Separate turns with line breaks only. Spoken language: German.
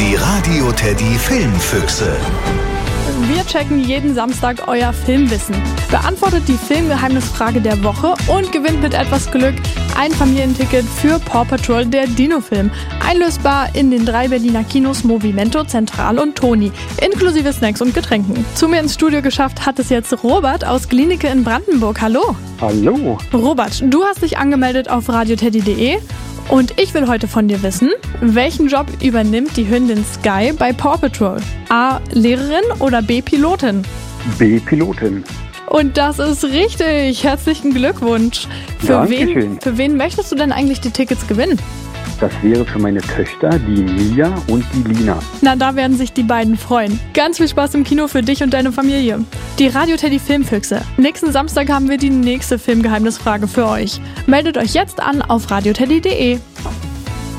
Die Radio Teddy Filmfüchse.
Wir checken jeden Samstag euer Filmwissen, beantwortet die Filmgeheimnisfrage der Woche und gewinnt mit etwas Glück ein Familienticket für Paw Patrol, der Dino-Film. Einlösbar in den 3 Berliner Kinos Movimento, Zentral und Toni, inklusive Snacks und Getränken. Zu mir ins Studio geschafft hat es jetzt Robert aus Glienicke in Brandenburg. Hallo.
Hallo.
Robert, du hast dich angemeldet auf radioteddy.de. Und ich will heute von dir wissen, welchen Job übernimmt die Hündin Sky bei Paw Patrol? A. Lehrerin oder B. Pilotin?
B. Pilotin.
Und das ist richtig. Herzlichen Glückwunsch. Für wen möchtest du denn eigentlich die Tickets gewinnen?
Das wäre für meine Töchter, die Mia und die Lina.
Na, da werden sich die beiden freuen. Ganz viel Spaß im Kino für dich und deine Familie. Die Radio Teddy Filmfüchse. Nächsten Samstag haben wir die nächste Filmgeheimnisfrage für euch. Meldet euch jetzt an auf radioteddy.de.